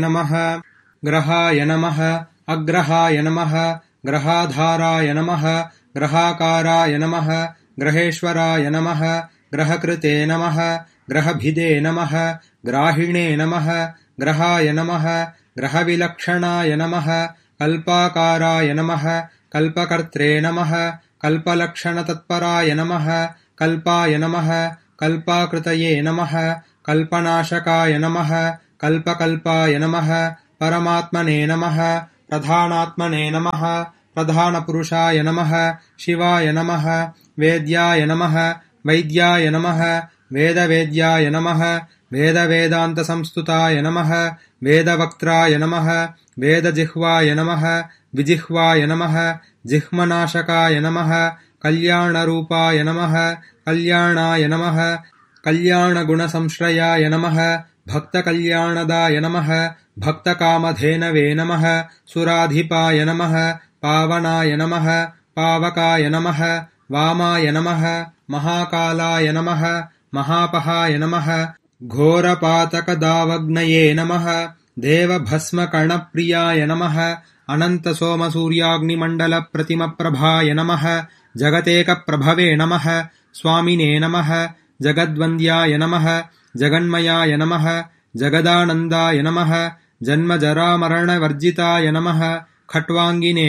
नमः ग्रहाय नमः अग्रहाय नमः ग्रहाधाराय नमः ग्रहाकाराय नमः ग्रहेश्वराय नमः ग्रहकृते नमः ग्रहभिदे नमः ग्राहिणे नमः ग्रहाय नमः ग्रहविलक्षणाय नमः कल्पाकाराय नमः कल्पकर्त्रे नमः कल्पलक्षणतत्पराय नमः कल्पाय नमः कल्पाकृतये नमः कल्पनाशकाय नमः कल्पकल्पाय नमः परमात्मने नमः प्रधानात्मने नमः प्रधानपुरुषाय नमः शिवाय नमः वेद्याय नमः वैद्याय नमः वेदवेद्याय नमः वेदवेदान्तसंस्तुताय नमः वेदवक्त्राय नमः वेदजिह्वाय नमः विजिह्वाय नमः जिह्मनाशकाय नमः कल्याणरूपाय नमः कल्याणाय नमः कल्याणगुणसंश्रयाय नमः भक्तकल्याणदाय नमः भक्तकामधेनवे नमः सुराधिपाय नमः पावनाय नमः पावकाय नमः वामाय नमः महाकालाय नमः महापहाय नमः घोरपातकदावग्नये नमः देवभस्मकर्णप्रियाय नमः अनन्तसोमसूर्याग्निमण्डलप्रतिमप्रभाय नमः जगतेकप्रभवे नमः स्वामिने नमः जगद्वन्द्याय नमः जगन्मयाय नमः जगदानन्दाय नमः जन्मजरामरणवर्जिताय नमः खट्वाङ्गिने